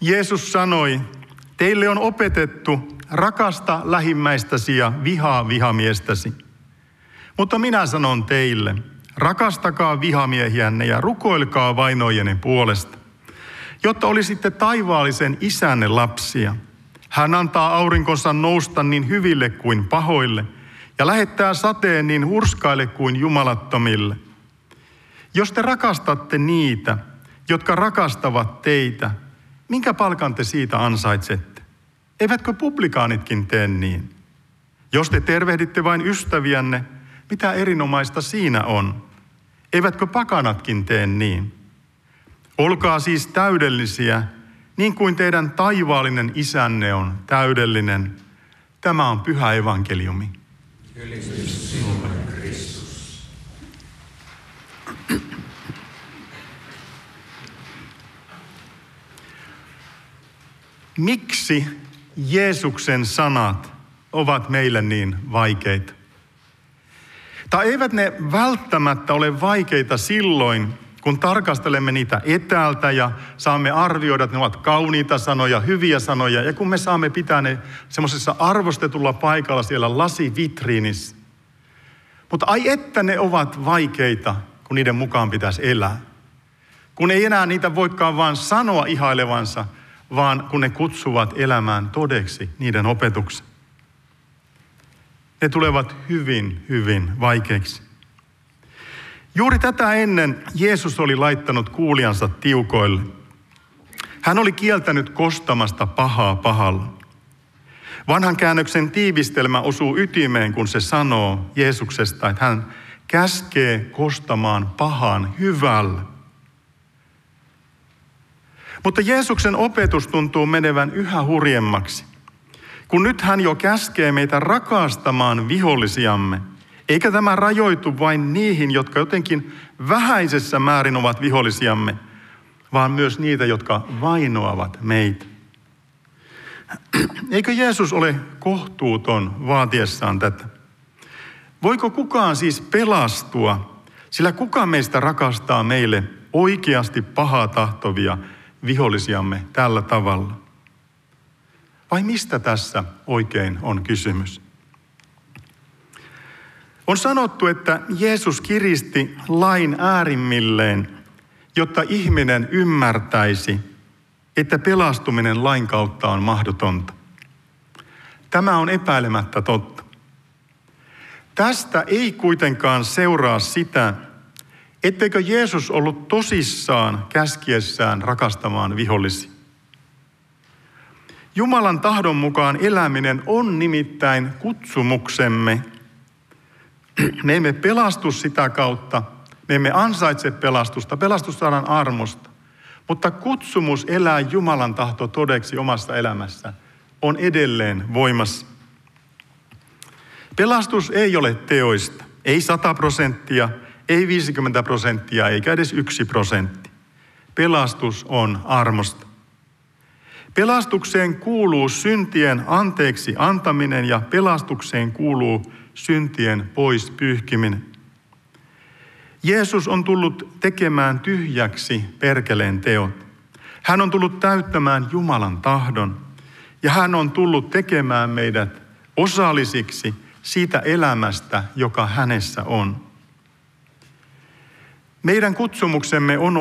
Jeesus sanoi, teille on opetettu rakasta lähimmäistäsi ja vihaa vihamiestäsi. Mutta minä sanon teille, rakastakaa vihamiehiänne ja rukoilkaa vainojenne puolesta, jotta olisitte taivaallisen isänne lapsia. Hän antaa aurinkonsa nousta niin hyville kuin pahoille ja lähettää sateen niin hurskaille kuin jumalattomille. Jos te rakastatte niitä, jotka rakastavat teitä, minkä palkan te siitä ansaitsette? Eivätkö publikaanitkin tee niin? Jos te tervehditte vain ystäviänne, mitä erinomaista siinä on? Eivätkö pakanatkin tee niin? Olkaa siis täydellisiä, niin kuin teidän taivaallinen isänne on täydellinen. Tämä on pyhä evankeliumi. Ylistys sinulle, Kristus. Miksi Jeesuksen sanat ovat meille niin vaikeita? Tai eivät ne välttämättä ole vaikeita silloin, kun tarkastelemme niitä etäältä ja saamme arvioida, että ne ovat kauniita sanoja, hyviä sanoja, ja kun me saamme pitää ne semmoisessa arvostetulla paikalla siellä lasivitriinissä. Mutta ai että ne ovat vaikeita, kun niiden mukaan pitäisi elää. Kun ei enää niitä voikaan vaan sanoa ihailevansa, vaan kun ne kutsuvat elämään todeksi niiden opetuksen. Ne tulevat hyvin, hyvin vaikeiksi. Juuri tätä ennen Jeesus oli laittanut kuulijansa tiukoille. Hän oli kieltänyt kostamasta pahaa pahalla. Vanhan käännöksen tiivistelmä osuu ytimeen, kun se sanoo Jeesuksesta, että hän käskee kostamaan pahan hyvällä. Mutta Jeesuksen opetus tuntuu menevän yhä hurjemmaksi, kun nyt hän jo käskee meitä rakastamaan vihollisiamme. Eikä tämä rajoitu vain niihin, jotka jotenkin vähäisessä määrin ovat vihollisiamme, vaan myös niitä, jotka vainoavat meitä. Eikö Jeesus ole kohtuuton vaatiessaan tätä? Voiko kukaan siis pelastua, sillä kuka meistä rakastaa meille oikeasti pahaa tahtovia vihollisiamme tällä tavalla? Vai mistä tässä oikein on kysymys? On sanottu, että Jeesus kiristi lain äärimmilleen, jotta ihminen ymmärtäisi, että pelastuminen lain kautta on mahdotonta. Tämä on epäilemättä totta. Tästä ei kuitenkaan seuraa sitä, etteikö Jeesus ollut tosissaan käskiessään rakastamaan vihollisia. Jumalan tahdon mukaan eläminen on nimittäin kutsumuksemme. Me emme pelastu sitä kautta, me emme ansaitse pelastusta, pelastus saadaan armosta. Mutta kutsumus elää Jumalan tahto todeksi omassa elämässä on edelleen voimassa. Pelastus ei ole teoista, ei 100%, ei 50%, eikä edes 1%. Pelastus on armosta. Pelastukseen kuuluu syntien anteeksi antaminen ja pelastukseen kuuluu syntien pois pyyhkiminen. Jeesus on tullut tekemään tyhjäksi perkeleen teot. Hän on tullut täyttämään Jumalan tahdon ja hän on tullut tekemään meidät osallisiksi siitä elämästä, joka hänessä on. Meidän kutsumuksemme on